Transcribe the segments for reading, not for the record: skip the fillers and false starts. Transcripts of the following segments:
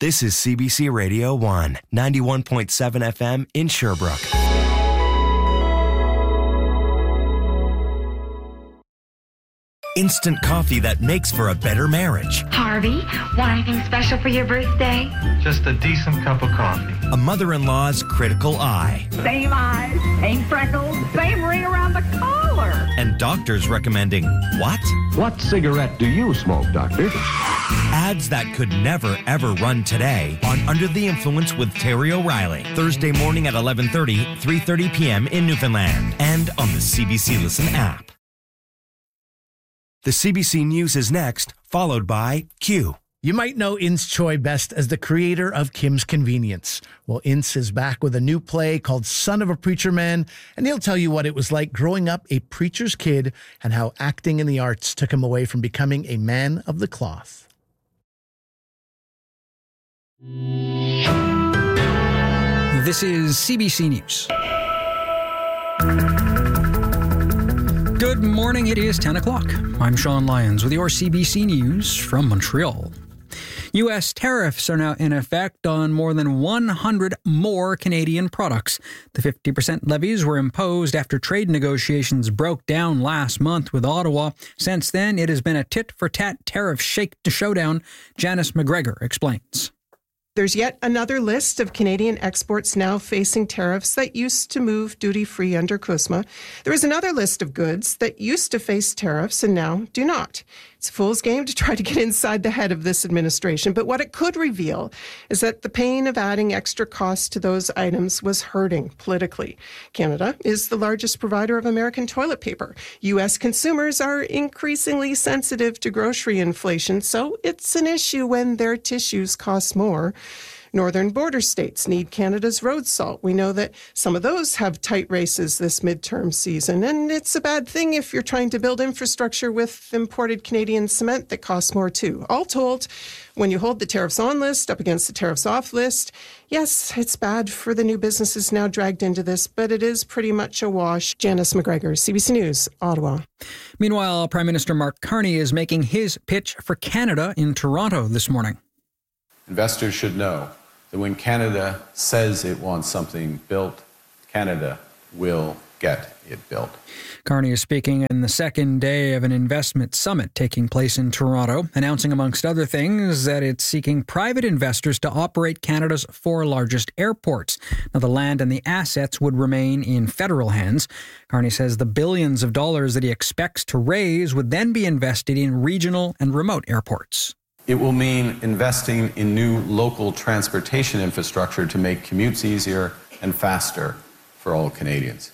This is CBC Radio 1, 91.7 FM in Sherbrooke. Instant coffee that makes for a better marriage. Harvey, want anything special for your birthday? Just a decent cup of coffee. A mother-in-law's critical eye. Same eyes, same freckles, same ring around the collar. And doctors recommending what? What cigarette do you smoke, doctor? Ads that could never, ever run today on Under the Influence with Terry O'Reilly. Thursday morning at 11:30, 3:30 p.m. in Newfoundland. And on the CBC Listen app. The CBC News is next, followed by Q. You might know Ince Choi best as the creator of Kim's Convenience. Well, Ince is back with a new play called Son of a Preacher Man, and he'll tell you what it was like growing up a preacher's kid and how acting in the arts took him away from becoming a man of the cloth. This is CBC News. Good morning, it is 10 o'clock. I'm Sean Lyons with your CBC News from Montreal. U.S. tariffs are now in effect on more than 100 more Canadian products. The 50% levies were imposed after trade negotiations broke down last month with Ottawa. Since then, it has been a tit-for-tat tariff showdown. Janice McGregor explains. There's yet another list of Canadian exports now facing tariffs that used to move duty-free under CUSMA. There is another list of goods that used to face tariffs and now do not. It's a fool's game to try to get inside the head of this administration, but what it could reveal is that the pain of adding extra costs to those items was hurting politically. Canada is the largest provider of American toilet paper. U.S. consumers are increasingly sensitive to grocery inflation, so it's an issue when their tissues cost more. Northern border states need Canada's road salt. We know that some of those have tight races this midterm season, and it's a bad thing if you're trying to build infrastructure with imported Canadian cement that costs more too. All told, when you hold the tariffs on list up against the tariffs off list, yes, it's bad for the new businesses now dragged into this, but it is pretty much a wash. Janice McGregor, CBC News, Ottawa. Meanwhile, Prime Minister Mark Carney is making his pitch for Canada in Toronto this morning. Investors should know that when Canada says it wants something built, Canada will get it built. Carney is speaking in the second day of an investment summit taking place in Toronto, announcing, amongst other things, that it's seeking private investors to operate Canada's 4 largest airports. Now, the land and the assets would remain in federal hands. Carney says the billions of dollars that he expects to raise would then be invested in regional and remote airports. It will mean investing in new local transportation infrastructure to make commutes easier and faster for all Canadians.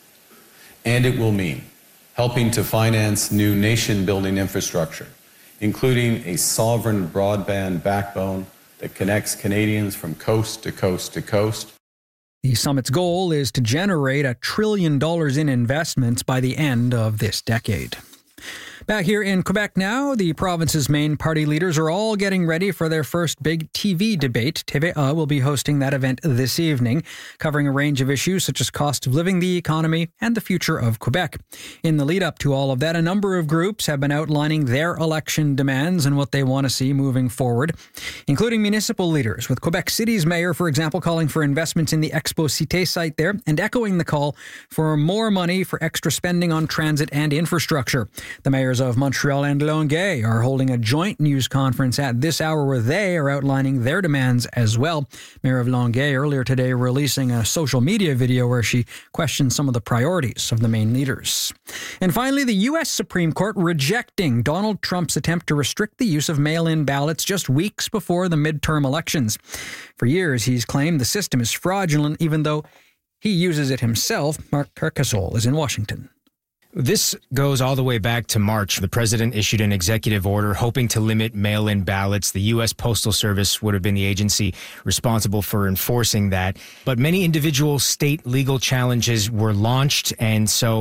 And it will mean helping to finance new nation-building infrastructure, including a sovereign broadband backbone that connects Canadians from coast to coast to coast. The summit's goal is to generate $1 trillion in investments by the end of this decade. Back here in Quebec now, the province's main party leaders are all getting ready for their first big TV debate. TVA will be hosting that event this evening, covering a range of issues such as cost of living, the economy, and the future of Quebec. In the lead up to all of that, a number of groups have been outlining their election demands and what they want to see moving forward, including municipal leaders, with Quebec City's mayor, for example, calling for investments in the Expo Cité site there and echoing the call for more money for extra spending on transit and infrastructure. The mayors of Montreal and Longueuil are holding a joint news conference at this hour where they are outlining their demands as well. Mayor of Longueuil earlier today releasing a social media video where she questioned some of the priorities of the main leaders. And finally, the U.S. Supreme Court rejecting Donald Trump's attempt to restrict the use of mail-in ballots just weeks before the midterm elections. For years, he's claimed the system is fraudulent, even though he uses it himself. Mark Carcasole is in Washington. This goes all the way back to March. The president issued an executive order hoping to limit mail-in ballots. The U.S. Postal Service would have been the agency responsible for enforcing that. But many individual state legal challenges were launched, and so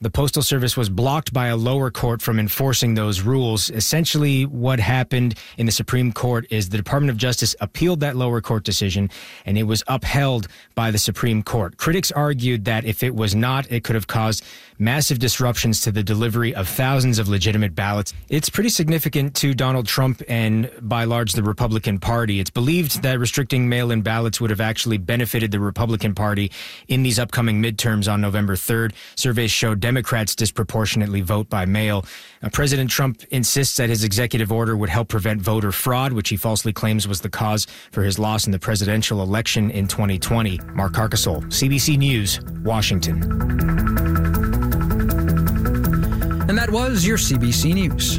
The Postal Service was blocked by a lower court from enforcing those rules. Essentially, what happened in the Supreme Court is the Department of Justice appealed that lower court decision, and it was upheld by the Supreme Court. Critics argued that if it was not, it could have caused massive disruptions to the delivery of thousands of legitimate ballots. It's pretty significant to Donald Trump and, by large, the Republican Party. It's believed that restricting mail-in ballots would have actually benefited the Republican Party in these upcoming midterms on November 3rd. Surveys show Democrats disproportionately vote by mail. President Trump insists that his executive order would help prevent voter fraud, which he falsely claims was the cause for his loss in the presidential election in 2020. Mark Carcasole, CBC News, Washington. And that was your CBC News.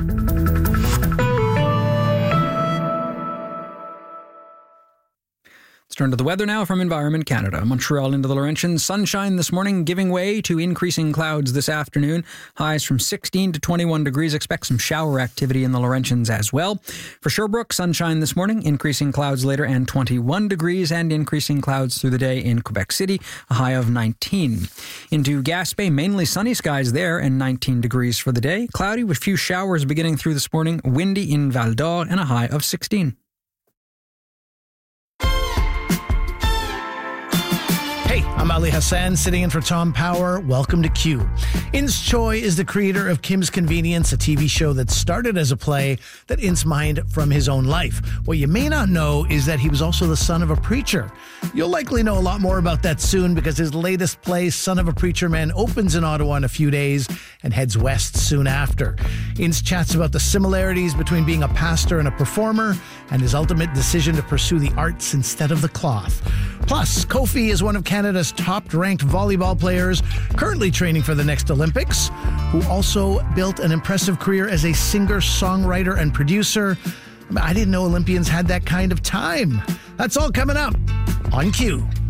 Let's turn to the weather now from Environment Canada. Montreal into the Laurentians. Sunshine this morning, giving way to increasing clouds this afternoon. Highs from 16 to 21 degrees. Expect some shower activity in the Laurentians as well. For Sherbrooke, sunshine this morning, increasing clouds later, and 21 degrees, and increasing clouds through the day in Quebec City, a high of 19. Into Gaspé, mainly sunny skies there, and 19 degrees for the day. Cloudy with few showers beginning through this morning. Windy in Val d'Or, and a high of 16. Hey, I'm Ali Hassan, sitting in for Tom Power. Welcome to Q. Ins Choi is the creator of Kim's Convenience, a TV show that started as a play that Ins mined from his own life. What you may not know is that he was also the son of a preacher. You'll likely know a lot more about that soon because his latest play, Son of a Preacher Man, opens in Ottawa in a few days and heads west soon after. Ins chats about the similarities between being a pastor and a performer and his ultimate decision to pursue the arts instead of the cloth. Plus, Kofi is one of Canada's top-ranked volleyball players, currently training for the next Olympics, who also built an impressive career as a singer, songwriter, and producer. I didn't know Olympians had that kind of time. That's all coming up on Q.